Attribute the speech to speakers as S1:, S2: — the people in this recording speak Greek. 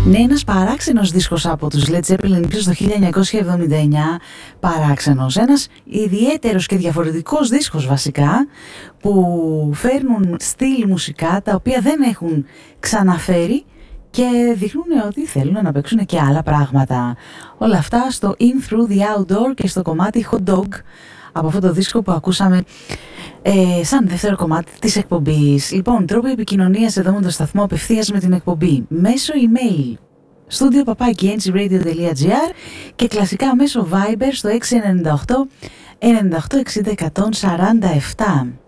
S1: Ναι, ένας παράξενος δίσκος από τους Led Zeppelin πίσω στο 1979, παράξενος, ένας ιδιαίτερος και διαφορετικός δίσκος βασικά, που φέρνουν στυλ μουσικά τα οποία δεν έχουν ξαναφέρει και δείχνουν ότι θέλουν να παίξουν και άλλα πράγματα. Όλα αυτά στο In Through the Outdoor και στο κομμάτι Hot Dog από αυτό το δίσκο που ακούσαμε σαν δεύτερο κομμάτι της εκπομπής. Λοιπόν, τρόπο επικοινωνίας εδώ με το σταθμό απευθείας με την εκπομπή μέσω email studio@ncradio.gr και κλασικά μέσω Viber στο 698 98 60 147.